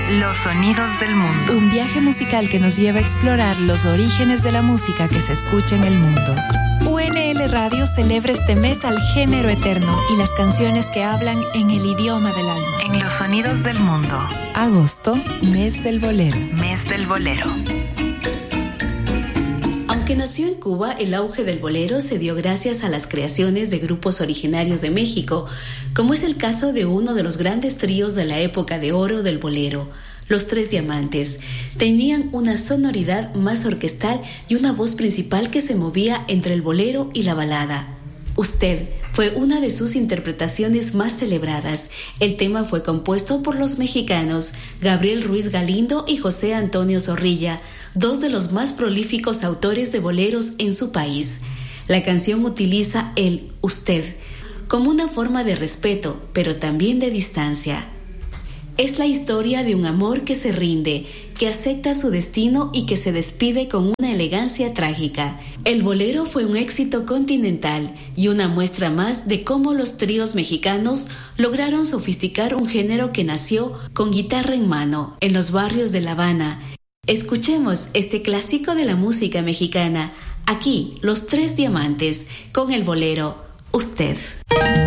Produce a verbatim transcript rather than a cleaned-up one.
Los sonidos del mundo. Un viaje musical que nos lleva a explorar los orígenes de la música que se escucha en el mundo. U N L Radio celebra este mes al género eterno y las canciones que hablan en el idioma del alma. En los sonidos del mundo. Agosto, mes del bolero. Mes del bolero. Aunque nació en Cuba, el auge del bolero se dio gracias a las creaciones de grupos originarios de México, como es el caso de uno de los grandes tríos de la época de oro del bolero, Los Tres Diamantes. Tenían una sonoridad más orquestal y una voz principal que se movía entre el bolero y la balada. Usted fue una de sus interpretaciones más celebradas. El tema fue compuesto por los mexicanos Gabriel Ruiz Galindo y José Antonio Zorrilla, dos de los más prolíficos autores de boleros en su país. La canción utiliza el usted como una forma de respeto, pero también de distancia. Es la historia de un amor que se rinde, que acepta su destino y que se despide con una elegancia trágica. El bolero fue un éxito continental y una muestra más de cómo los tríos mexicanos lograron sofisticar un género que nació con guitarra en mano en los barrios de La Habana. Escuchemos este clásico de la música mexicana. Aquí, Los Tres Diamantes, con el bolero Usted.